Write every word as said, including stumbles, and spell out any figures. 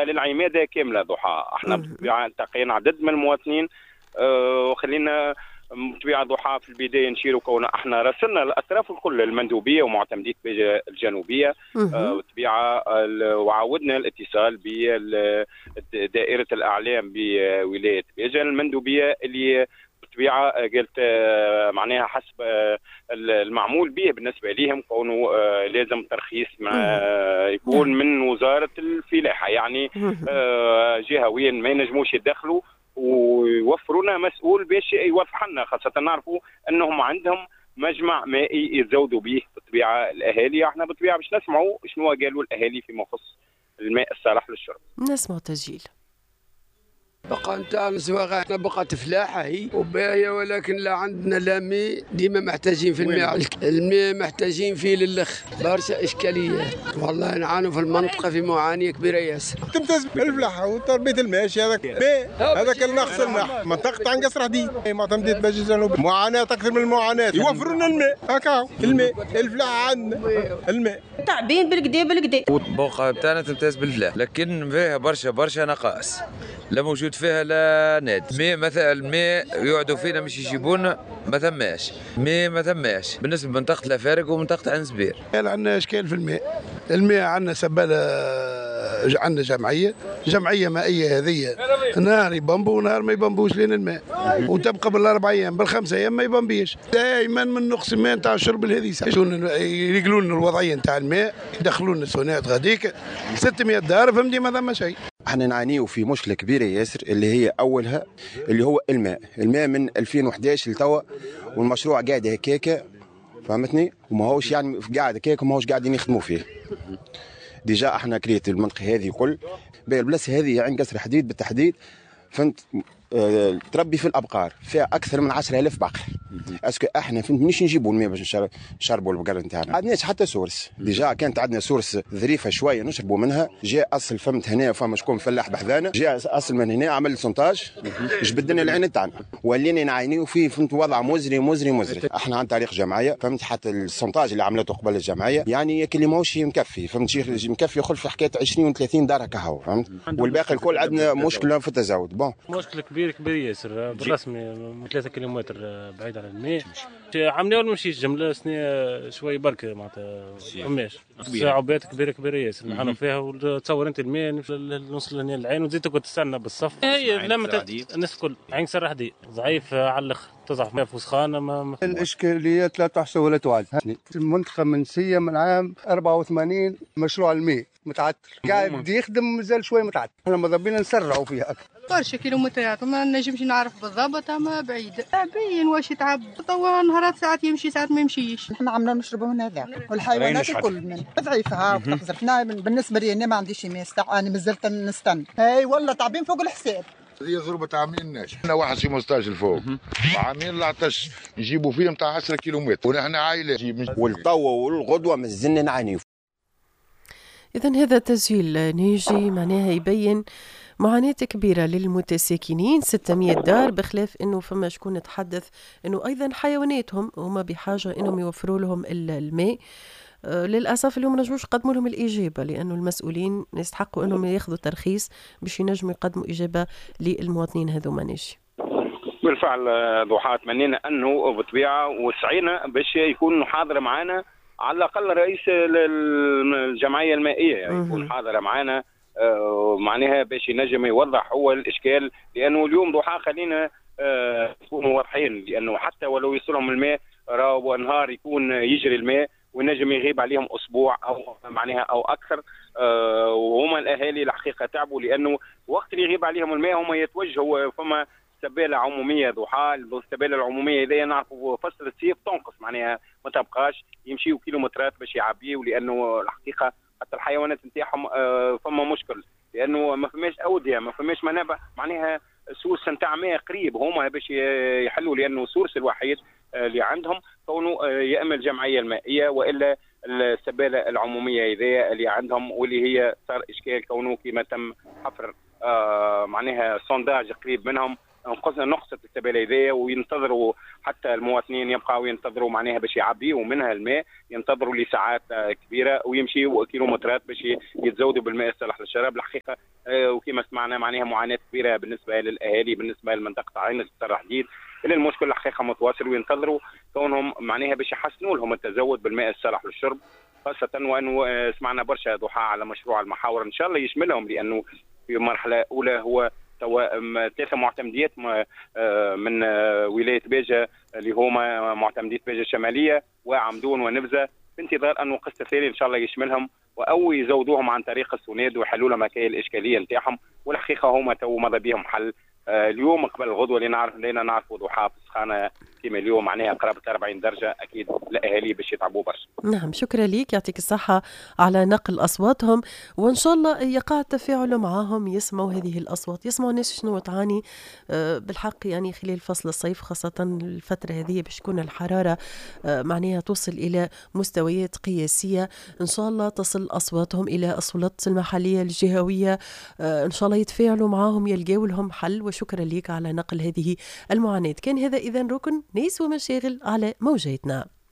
بالطبيعه للعماده كامله ضحى. احنا بالطبيعه التقينا عدد من المواطنين وخلينا بالطبيعه ضحى في البدايه نشيروا كون احنا راسلنا الاطراف الكل المندوبيه ومعتمديه بيجا الجنوبيه بالطبيعه، وعاودنا الاتصال بدائره الاعلام بولايه بيجا المندوبيه اللي بالطبيعه قالت معناها حسب المعمول به بالنسبه لهم كونه لازم ترخيص يكون من وزاره الفلاحه، يعني جهويا ما ينجموش يدخلوا ويوفروا لنا مسؤول باش يوضح لنا، خاصه نعرفوا انهم عندهم مجمع مائي يتزودوا به بالطبيعه الاهالي. احنا بالطبيعه باش نسمعوا شنو قالوا الاهالي فيما يخص الماء الصالح للشرب. نسمع تسجيل. بقى نتاع الزواغ بقى فلاحه هي وباهيه، ولكن لا عندنا لا ماء، ديما محتاجين في الماء. الماء محتاجين فيه للخ، برشا اشكاليات والله. نعانوا في المنطقه في معانيه كبيره ياسر. تمتاز بالفلاحه وتربيه الماشي هذاك ماء، هذاك النقص الماء. منطقه عن قصر حديد معتمديه باجي الجنوب، معاناه اكثر من المعاناه. يوفروا لنا الماء هكا، الماء الفلاحه عندنا الماء تعبين بالكدا بالكدا. البقعه بتاعنا تمتاز بالفلاح، لكن فيها برشا برشا نقائص، لا موجود فيها لا ناد. ماء مثلا الماء يقعدوا فينا مش يجيبونا، ما ثماش ماء، ما ثماش بالنسبه لمنطقه لافارق ومنطقه عنزبير. عندنا اشكال في الماء. الماء عندنا سباله، عندنا جمعيه جمعيه مائيه هذه نهار يبمبوا ونهار ما يبمبوش لين الماء، وتبقى بالاربع ايام بالخمسه ايام ما يبمبيش. دائما من نقص الماء نتاع الشرب الهذيس. يريقلوا لنا الوضعيه نتاع الماء، يدخلوا لنا سونات غاديك ستمائة دار فهمتي، ما ثم شيء. احنا نعانيو في مشكله كبيره ياسر اللي هي اولها اللي هو الماء. الماء من ألفين وأحد عشر لتوا والمشروع قاعد هكاكا فهمتني، وما هوش يعني قاعد هكاكا وما هوش قاعدين يخدموا فيه. ديجا احنا كريت المنطقه هذه كل البلاصه هذه عند قصر حديد بالتحديد، فهمت اه تربي في الابقار فيها اكثر من عشرة آلاف بقر. اسكو احنا فهمت مش نجيبوا الماء باش نشربوا البقر نتاعنا، ما عندناش حتى سورس. ديجا كانت عندنا سورس ظريفه شويه نشربوا منها، جاء اصل فهمت هنا فما شكون فلاح بحذانا، جاء اصل من هنا عمل سونتاج جبد لنا العين تاعنا، ولينا نعانيو فيه فهمت وضع مزري مزري مزري. احنا عن طريق جمعيه فهمت، حتى السونتاج اللي عملته قبل الجمعيه يعني اللي ماهوش مكفي فهمت، مكفي يدخل في حكايه عشرين وثلاثين دار كهو فهمت، والباقي الكل عندنا مشكله في التزاوج. بون مشكله كبيره كبيره ياسر بالرسمي، ثلاثة كيلومتر بعيد عن الماء. عملنا ولا مشيش جمله سنه شوي برك معناتها فماش صعوبات كبيره كبيره ياسر نحن فيها. وتصور انت الماء نوصل هنا للعين وتزيد تقعد تستنى بالصف. هي لما الناس الكل عين سر حديد ضعيف على الاخر، تضعف ماء فسخانه. ما الاشكاليات لا تحصى ولا تعد. المنطقه منسيه من عام أربعة وثمانين مشروع الماء متعطل، قاعد يخدم مازال شوي متعطل. احنا ماذا بينا نسرعوا فيها اكثر. برشا كيلومترات ما نجمش نعرف بالضبط، اما بعيد باين واش يتعب. توا نهارات ساعات يمشي ساعات ما يمشيش. احنا عملنا نشربوا من هذاك، والحيوانات الكل من ضعيفه ها وتخزر. احنا بالنسبه لي انا ما عنديش ماء، انا مازلت نستنى. اي والله تعبين فوق الحساب. هي ضربة عامين الناس. احنا واحد في مستاجر فوق وعامين العطش نجيبوا فيه نتاع عشرة كيلومتر، ونحن عائله والتوا والغدوه مازلنا نعانيو. إذا هذا تسجيل نيجي معناها يبين معاناة كبيرة للمتساكنين، ستمائة دار، بخلاف أنه فما شكون تحدث أنه أيضا حيواناتهم هما بحاجة أنهم يوفروا لهم الماء. آه للأسف اليوم نجموش يقدموا لهم الإجابة، لأنه المسؤولين يستحقوا أنهم ياخذوا ترخيص باش ينجموا يقدموا إجابة للمواطنين هذوما. نيجي بالفعل ضحى تمنينا أنه بالطبيعة وسعينا باش يكون حاضر معنا على الأقل رئيس الجمعية المائية، يعني يكون حاضر معنا آه معناها باش ينجم يوضح هو الإشكال. لأنه اليوم ضحى خلينا آه نكونوا واضحين، لأنه حتى ولو يوصلهم الماء راهو نهار يكون يجري الماء ونجم يغيب عليهم أسبوع أو معناها أو أكثر. آه وهما الأهالي الحقيقة تعبوا، لأنه وقت اللي يغيب عليهم الماء هما يتوجهوا فما سبالة عمومية ضحى. السبالة العمومية إذا نعرفوا فصل الصيف تنقص معناها ما تبقاش يمشيوا كيلومترات باش يعبيوا، لأنه الحقيقة حتى الحيوانات نتاعهم آه فما مشكل، لأنه ما فماش أودية، ما فماش منابع معناها سورس نتاع ماء قريب هما باش يحلوا، لأنه سورس الوحيد آه اللي عندهم كونه آه يا إما الجمعية المائية وإلا السبالة العمومية إذا اللي عندهم، واللي هي صار إشكال كونه كما تم حفر آه معناها صنداج قريب منهم نقصنا نقصة السبيل هذيا، وينتظروا حتى المواطنين يبقاو ينتظروا معناها باش يعبيوا منها الماء، ينتظروا لساعات كبيره ويمشيوا كيلومترات باش يتزودوا بالماء الصالح للشراب. الحقيقه وكما سمعنا معناها معاناه كبيره بالنسبه للاهالي، بالنسبه لمنطقه عين الترحديد، اللي المشكل الحقيقه متواصل، وينتظروا كونهم معناها باش يحسنوا لهم التزود بالماء الصالح للشرب، خاصه وانه سمعنا برشا ضحى على مشروع المحاور ان شاء الله يشملهم، لانه في مرحله اولى هو ثلاثه معتمديات من ولايه باجه اللي هما معتمديه باجه الشماليه وعمدون ونبزه، بانتظار انه القسط الثاني ان شاء الله يشملهم او يزودوهم عن طريق السوناد ويحلوا لهم هكايا الاشكاليه نتاعهم. والحقيقه هما تو ماذا بهم حل اليوم قبل الغدوه اللي نعرف لينا نعرفوا ضحى في السخانه كيما اليوم معناها قرابه أربعين درجه، اكيد الاهالي باش يتعبوا برشا. نعم شكرا لك، يعطيك الصحه على نقل اصواتهم، وان شاء الله يقع التفاعل معهم، يسمعوا هذه الاصوات، يسمعوا الناس شنو تعاني بالحق يعني خلال فصل الصيف، خاصه الفتره هذه باش تكون الحراره معناها توصل الى مستويات قياسيه. ان شاء الله تصل اصواتهم الى السلطات المحليه الجهويه، ان شاء الله يتفاعلوا معهم يلقاو لهم حل. وشكرا لك على نقل هذه المعاناه. كان هذا اذا ركن ناس ومشاغل على موجاتنا.